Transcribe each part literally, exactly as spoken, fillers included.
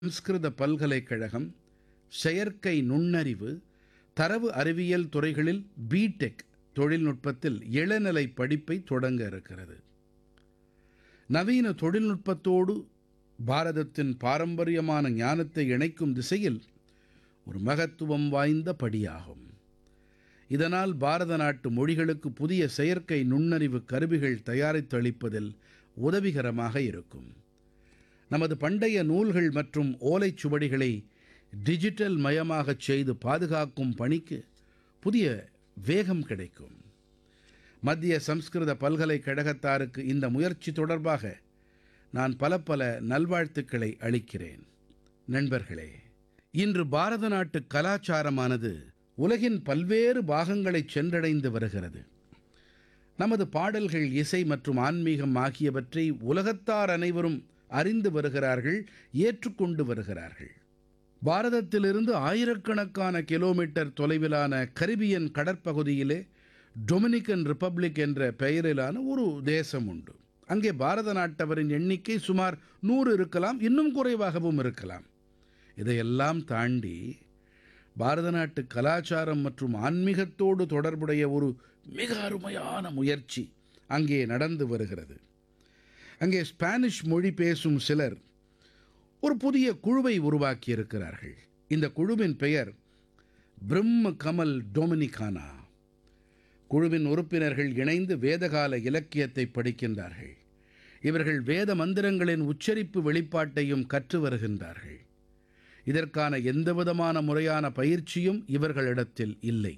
சம்ஸ்கிருத பல்கலைக்கழகம் செயற்கை நுண்ணறிவு தரவு அறிவியல் துறைகளில் பிடெக் தொழில்நுட்பத்தில் இளநிலை படிப்பை தொடங்க இருக்கிறது. நவீன தொழில்நுட்பத்தோடு பாரதத்தின் பாரம்பரியமான ஞானத்தை இணைக்கும் திசையில் ஒரு மகத்துவம் வாய்ந்த படியாகும். இதனால் பாரத நாட்டு மொழிகளுக்கு புதிய செயற்கை நுண்ணறிவு கருவிகள் தயாரித்து அளிப்பதில் உதவிகரமாக இருக்கும். நமது பண்டைய நூல்கள் மற்றும் ஓலைச்சுவடிகளை டிஜிட்டல் மயமாகச் செய்து பாதுகாக்கும் பணிக்கு புதிய வேகம் கிடைக்கும். மத்திய சம்ஸ்கிருத பல்கலைக்கழகத்தாருக்கு இந்த முயற்சி தொடர்பாக நான் பல பல நல்வாழ்த்துக்களை அளிக்கிறேன். நண்பர்களே, இன்று பாரத நாட்டு கலாச்சாரமானது உலகின் பல்வேறு பாகங்களைச் சென்றடைந்து வருகிறது. நமது பாடல்கள், இசை மற்றும் ஆன்மீகம் ஆகியவற்றை உலகத்தார் அனைவரும் அறிந்து வருகிறார்கள், ஏற்றுக்கொண்டு வருகிறார்கள். பாரதத்திலிருந்து ஆயிரக்கணக்கான கிலோமீட்டர் தொலைவிலான கரிபியன் கடற்பகுதியிலே டொமினிக்கன் ரிப்பப்ளிக் என்ற பெயரிலான ஒரு தேசம் உண்டு. அங்கே பாரத நாட்டவரின் எண்ணிக்கை சுமார் நூறு இருக்கலாம், இன்னும் குறைவாகவும் இருக்கலாம். இதையெல்லாம் தாண்டி பாரத நாட்டு கலாச்சாரம் மற்றும் ஆன்மீகத்தோடு தொடர்புடைய ஒரு மிக அருமையான முயற்சி அங்கே நடந்து வருகிறது. அங்கே ஸ்பானிஷ் மொழி பேசும் சிலர் ஒரு புதிய குழுவை உருவாக்கியிருக்கிறார்கள். இந்த குழுவின் பெயர் பிரம்ம கமல் டொமினிகானா. குழுவின் உறுப்பினர்கள் இணைந்து வேதகால இலக்கியத்தை படிக்கின்றார்கள். இவர்கள் வேத மந்திரங்களின் உச்சரிப்பு வெளிப்பாட்டையும் கற்று வருகின்றார்கள். இதற்கான எந்தவிதமான முறையான பயிற்சியும் இவர்களிடத்தில் இல்லை.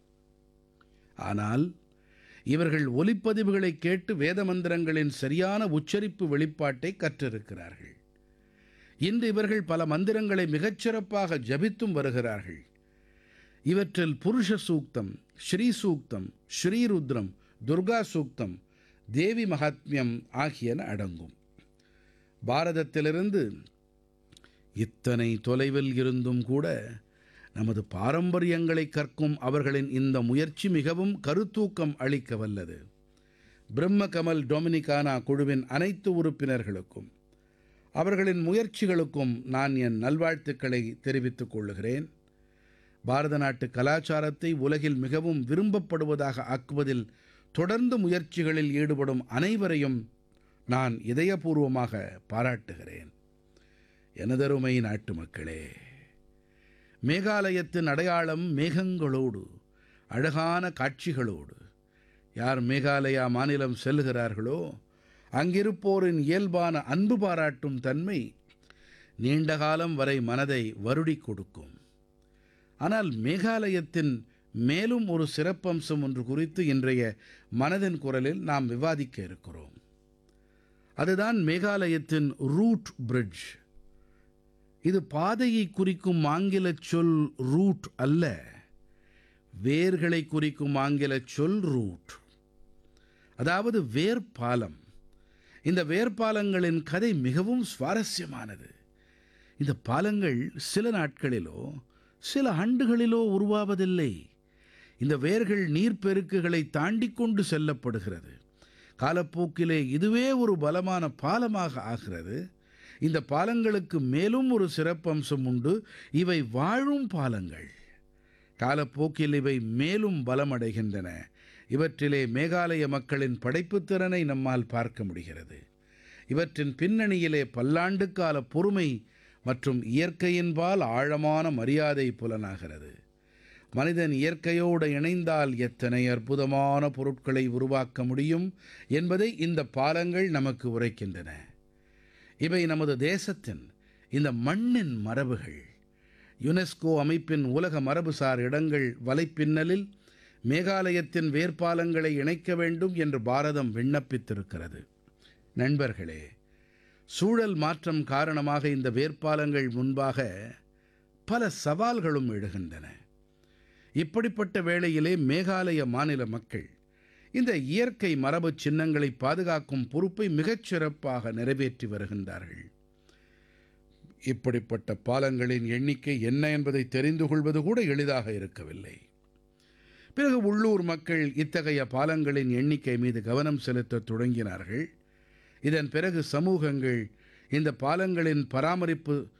ஆனால் இவர்கள் ஒலிப்பதிவுகளை கேட்டு வேத மந்திரங்களின் சரியான உச்சரிப்பு வெளிப்பாட்டை கற்றிருக்கிறார்கள். இன்று இவர்கள் பல மந்திரங்களை மிகச்சிறப்பாக ஜபித்தும் வருகிறார்கள். இவற்றில் புருஷ சூக்தம், ஸ்ரீ சூக்தம், ஸ்ரீருத்ரம், துர்கா சூக்தம், தேவி மகாத்மியம் ஆகியன அடங்கும். பாரதத்திலிருந்து இத்தனை தொலைவில் இருந்தும் கூட நமது பாரம்பரியங்களை கற்கும் அவர்களின் இந்த முயற்சி மிகவும் கருத்தூக்கம் அளிக்க வல்லது. பிரம்ம கமல் டொமினிகானா குழுவின் அனைத்து உறுப்பினர்களுக்கும் அவர்களின் முயற்சிகளுக்கும் நான் என் நல்வாழ்த்துக்களை தெரிவித்துக் கொள்கிறேன். பாரத நாட்டு கலாச்சாரத்தை உலகில் மிகவும் விரும்பப்படுவதாக ஆக்குவதில் தொடர்ந்து முயற்சிகளில் ஈடுபடும் அனைவரையும் நான் இதயபூர்வமாக பாராட்டுகிறேன். எனதருமை நாட்டு மக்களே, மேகாலயத்தின் அடையாளம் மேகங்களோடு, அழகான காட்சிகளோடு. யார் மேகாலயா மாநிலம் செல்கிறார்களோ அங்கிருப்போரின் இயல்பான அன்பு பாராட்டும் தன்மை நீண்ட காலம் வரை மனதை வருடி கொடுக்கும். ஆனால் மேகாலயத்தின் மேலும் ஒரு சிறப்பம்சம் ஒன்று குறித்து இன்றைய மனதின் குரலில் நாம் விவாதிக்க இருக்கிறோம். அதுதான் மேகாலயத்தின் ரூட் பிரிட்ஜ். இது பாதையை குறிக்கும் ஆங்கிலச் சொல் ரூட் அல்ல, வேர்களை குறிக்கும் ஆங்கிலச் சொல் ரூட், அதாவது வேர்பாலம். இந்த வேர்பாலங்களின் கதை மிகவும் சுவாரஸ்யமானது. இந்த பாலங்கள் சில நாட்களிலோ சில ஆண்டுகளிலோ உருவாவதில்லை. இந்த வேர்கள் நீர்ப்பெருக்குகளை தாண்டி கொண்டு செல்லப்படுகிறது. காலப்போக்கிலே இதுவே ஒரு பலமான பாலமாக ஆகிறது. இந்த பாலங்களுக்கு மேலும் ஒரு சிறப்பம்சம் உண்டு. இவை வாழும் பாலங்கள். காலப்போக்கில் இவை மேலும் பலமடைகின்றன. இவற்றிலே மேகாலய மக்களின் படைப்புத் திறனை நம்மால் பார்க்க முடிகிறது. இவற்றின் பின்னணியிலே பல்லாண்டுக்கால பொறுமை மற்றும் இயற்கையின்பால் ஆழமான மரியாதை புலனாகிறது. மனிதன் இயற்கையோடு இணைந்தால் எத்தனை அற்புதமான பொருட்களை உருவாக்க முடியும் என்பதை இந்த பாலங்கள் நமக்கு உரைக்கின்றன. இவை நமது தேசத்தின், இந்த மண்ணின் மரபுகள். யுனெஸ்கோ அமைப்பின் உலக மரபுசார் இடங்கள் வலைப்பின்னலில் மேகாலயத்தின் வேர்பாலங்களை இணைக்க வேண்டும் என்று பாரதம் விண்ணப்பித்திருக்கிறது. நண்பர்களே, சூழல் மாற்றம் காரணமாக இந்த வேர்பாலங்கள் முன்பாக பல சவால்களும் எழுகின்றன. இப்படிப்பட்ட வேளையிலே மேகாலய மாநில மக்கள் இந்த இயற்கை மரபு சின்னங்களை பாதுகாக்கும் பொறுப்பை மிகச் சிறப்பாக நிறைவேற்றி வருகின்றார்கள். இப்படிப்பட்ட பாலங்களின் எண்ணிக்கை என்ன என்பதை தெரிந்து கொள்வது கூட எளிதாக இருக்கவில்லை. பிறகு உள்ளூர் மக்கள் இத்தகைய பாலங்களின் எண்ணிக்கை மீது கவனம் செலுத்தத் தொடங்கினார்கள். இதன் பிறகு சமூகங்கள் இந்த பாலங்களின் பராமரிப்பு